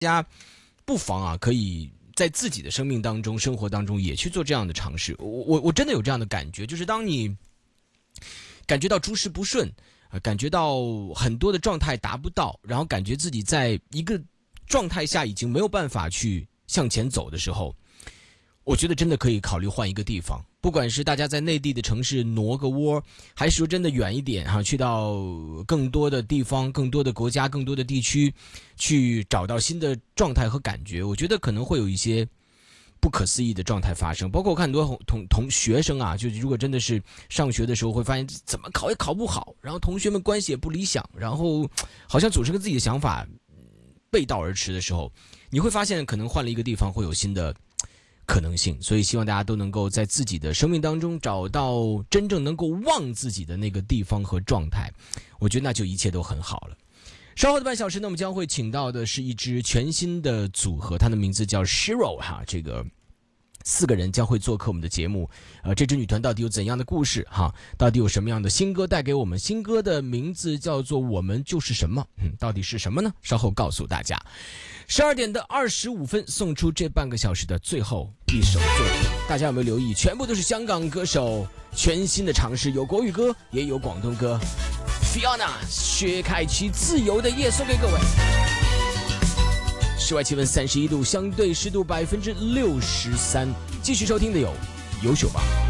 家不妨啊，可以在自己的生命当中、生活当中也去做这样的尝试。我真的有这样的感觉，就是当你感觉到诸事不顺，感觉到很多的状态达不到，然后感觉自己在一个状态下已经没有办法去向前走的时候，我觉得真的可以考虑换一个地方。不管是大家在内地的城市挪个窝，还是说真的远一点哈，去到更多的地方、更多的国家、更多的地区，去找到新的状态和感觉，我觉得可能会有一些不可思议的状态发生。包括我看很多同学生啊，就如果真的是上学的时候会发现怎么考也考不好，然后同学们关系也不理想，然后好像总是跟自己的想法背道而驰的时候，你会发现可能换了一个地方会有新的可能性。所以希望大家都能够在自己的生命当中找到真正能够旺自己的那个地方和状态，我觉得那就一切都很好了。稍后的半小时呢，我们将会请到的是一支全新的组合，它的名字叫 Shiro 哈，这个4个人将会做客我们的节目。这支女团到底有怎样的故事哈？到底有什么样的新歌带给我们？新歌的名字叫做《我们就是什么》，到底是什么呢？稍后告诉大家。12点的25分，送出这半个小时的最后一首作品。大家有没有留意？全部都是香港歌手全新的尝试，有国语歌，也有广东歌。Fiona 薛凯琪《自由的夜》送给各位。室外气温31度，相对湿度63%。继续收听的有优秀吧。